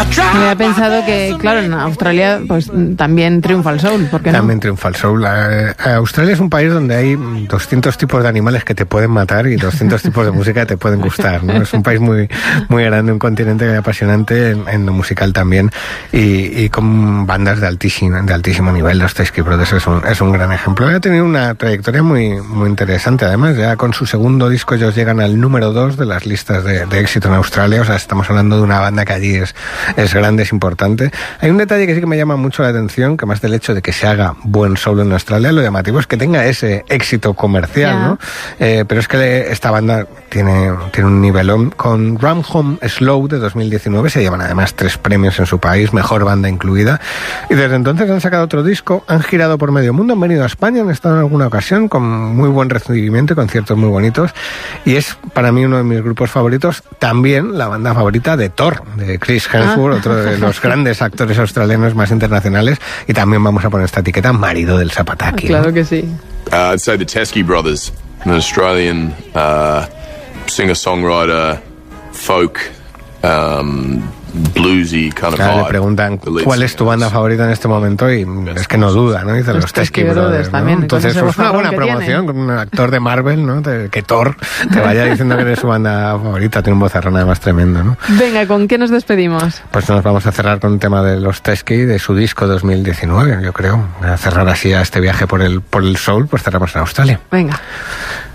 Me había pensado que, claro, en Australia pues también triunfa el soul, ¿por qué no? También triunfa el soul. Australia es un país donde hay 200 tipos de animales que te pueden matar y 200 tipos de música que te pueden gustar, ¿no? Es un país muy, muy grande, un continente apasionante en lo musical también, y con bandas de altísimo nivel. Los Teskey Brothers es un gran ejemplo. Ha tenido una trayectoria muy, muy interesante. Además, ya con su segundo disco ellos llegan al número 2 de las listas de éxito en Australia. O sea, estamos hablando de una banda que allí es grande, es importante. Hay un detalle que sí que me llama mucho la atención, que más del hecho de que se haga buen soul en Australia, lo llamativo es que tenga ese éxito comercial, ¿no? Pero es que esta banda tiene un nivelón. Con Ram Home Slow de 2019 se llevan además 3 premios en su país, mejor banda incluida, y desde entonces han sacado otro disco, han girado por medio mundo, han venido a España, han estado en alguna ocasión con muy buen recibimiento y conciertos muy bonitos, y es para mí uno de mis grupos favoritos, también la banda favorita de Thor, de Chris Hemsworth, otro de los grandes actores australianos más internacionales, y también vamos a poner esta etiqueta, marido del Zapataki. Claro, ¿no? Que sí. I'd say the Teskey Brothers, an Australian singer-songwriter, folk, bluesy kind of vibe. Le preguntan cuál es tu banda favorita en este momento y es que no duda, ¿no? Dice los Teskey Brothers, ¿no? también. Entonces pues una buena promoción con un actor de Marvel, ¿no? Que Thor te vaya diciendo que eres su banda favorita. Tiene un vozarrón además tremendo, ¿no? Venga, ¿con qué nos despedimos? Pues nos vamos a cerrar con un tema de los Teskey, de su disco 2019, yo creo. A cerrar así a este viaje por el soul, pues cerramos en Australia. Venga.